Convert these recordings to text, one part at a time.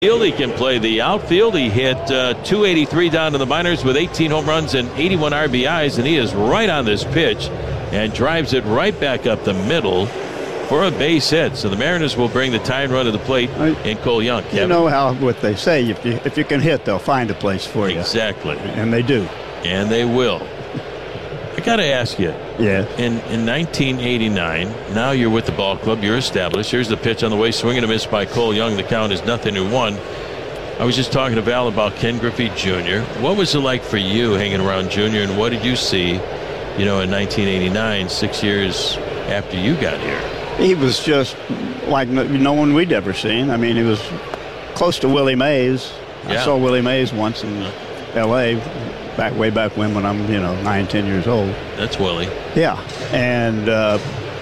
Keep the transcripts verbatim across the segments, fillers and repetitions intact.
He can play the outfield. He hit uh, two eighty-three down to the minors with eighteen home runs and eighty-one R B Is, and he is right on this pitch and drives it right back up the middle for a base hit. So the Mariners will bring the tying run to the plate in Cole Young. Kevin. You know how what they say, if you, if you can hit, they'll find a place for you. Exactly. And they do. And they will. I got to ask you. Yeah. In in nineteen eighty-nine, now you're with the ball club. You're established. Here's the pitch on the way. Swinging a miss by Cole Young. The count is nothing to one. I was just talking to Val about Ken Griffey Junior What was it like for you hanging around Junior, and what did you see, you know, in nineteen eighty-nine, six years after you got here? He was just like no, no one we'd ever seen. I mean, he was close to Willie Mays. Yeah. I saw Willie Mays once in L A back way back when, when I'm, you know, nine, ten years old. That's Willie. Yeah, and uh,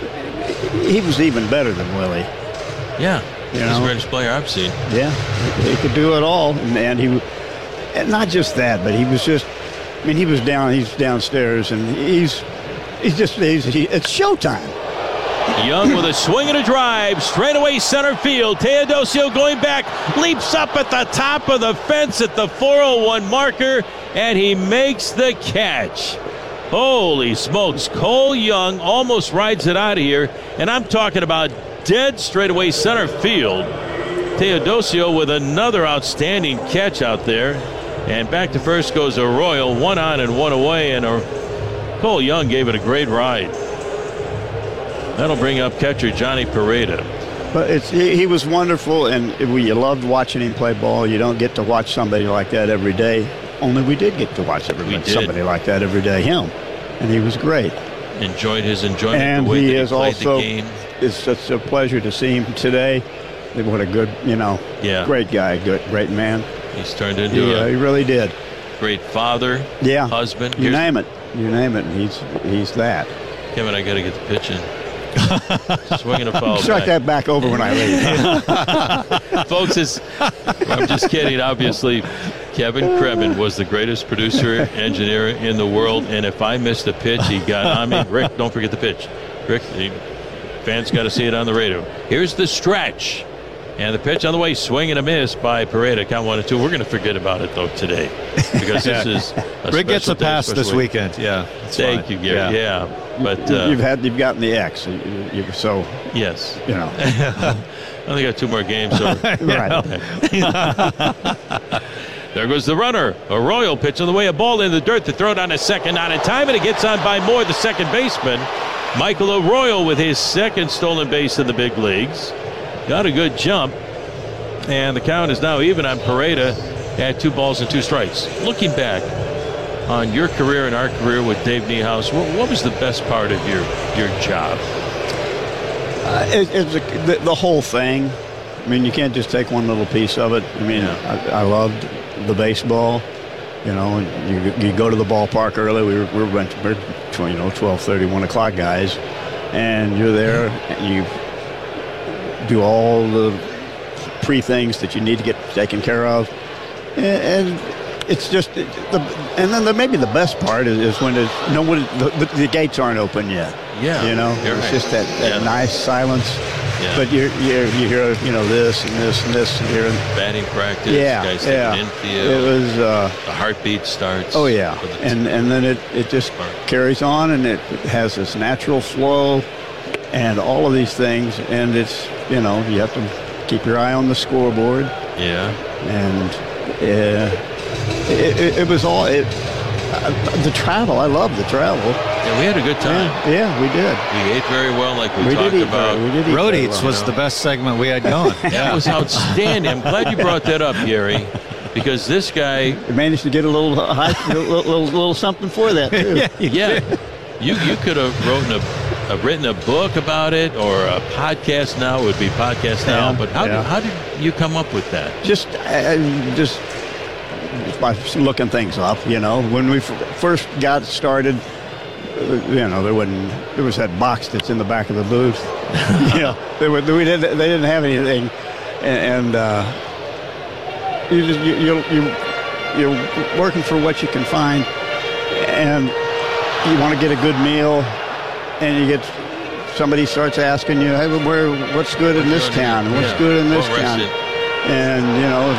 he was even better than Willie. Yeah, you he's know? the greatest player I've seen. Yeah, he could do it all, and, and he, and not just that, but he was just. I mean, he was down. He's downstairs, and he's, he's just. He's, he, it's showtime. Young with a swing and a drive, straightaway center field. Teodosio going back, leaps up at the top of the fence at the four oh one marker, and he makes the catch. Holy smokes, Cole Young almost rides it out of here, and I'm talking about dead straightaway center field. Teodosio with another outstanding catch out there, and back to first goes Arroyo, one on and one away, and Cole Young gave it a great ride. That'll bring up catcher Johnny Pereda. But it's he, he was wonderful, and we loved watching him play ball. You don't get to watch somebody like that every day. Only we did get to watch everybody, somebody like that every day. Him, and he was great. Enjoyed his enjoyment. And the way he that he is played also. The game. It's such a pleasure to see him today. What a good, you know, yeah. great guy, good, great man. He's turned into he, a uh, he really did. Great father. Yeah, husband. You Here's, name it, you name it. He's he's that. Kevin, I got to get the pitch in. Swinging a foul. Strike that back over when I leave. Folks, it's, I'm just kidding. Obviously, Kevin Krebin was the greatest producer, engineer in the world. And if I missed a pitch, he got on me. Rick, don't forget the pitch. Rick, the fans got to see it on the radio. Here's the stretch. And the pitch on the way, swing and a miss by Pereda. Count one and two. We're going to forget about it, though, today. Because this is a Rick gets a day, pass this week. weekend. Yeah. Thank fine. you, Gary. Yeah. yeah. But uh, you've had you've gotten the X, you, you, so yes, you know. I only got two more games. So. Right. There goes the runner. Arroyo pitch on the way, a ball in the dirt to throw down a second, not in time, and it gets on by Moore, the second baseman. Michael Arroyo with his second stolen base in the big leagues. Got a good jump, and the count is now even on Pereda at two balls and two strikes. Looking back on your career and our career with Dave Niehaus, what, what was the best part of your your job? Uh, it, it's a, the, the whole thing. I mean, you can't just take one little piece of it. I mean, yeah. I, I loved the baseball. You know, you, you go to the ballpark early. We were, we were, went to, you know, twelve thirty, one o'clock guys, and you're there. And you do all the pre-things that you need to get taken care of, and, and it's just the, and then the, maybe the best part is, is when it's, you know, when the, the, the gates aren't open yet. Yeah, you know, it's right. just that, that yeah. nice silence. Yeah. But you you you hear you know this and this and this and here. Batting practice. Yeah, guys yeah. Infield. It was. Uh, the heartbeat starts. Oh yeah, and and then it it just carries on, and it has this natural flow, and all of these things, and it's you know you have to keep your eye on the scoreboard. Yeah. And uh, it, it, it was all it. Uh, the travel, I love the travel. Yeah, we had a good time. Yeah, yeah we did. We ate very well, like we, we talked did eat about. Very, we did eat Road very Eats well, was you know. the best segment we had going. That was outstanding. I'm glad you brought that up, Gary, because this guy you managed to get a little high, little, little, little something for that too. yeah, you, yeah. you you could have written a, a written a book about it, or a podcast. Now it would be podcast now. Yeah, but how yeah. did how did you come up with that? Just uh, just. by looking things up, you know. When we f- first got started, you know, there wasn't. There was that box that's in the back of the booth. you know, they were. We didn't. They didn't have anything, and, and uh, you just you you you you're working for what you can find, and you want to get a good meal, and you get somebody starts asking you, hey, where what's good in this town, and what's yeah. good in this Well, town. And, you know,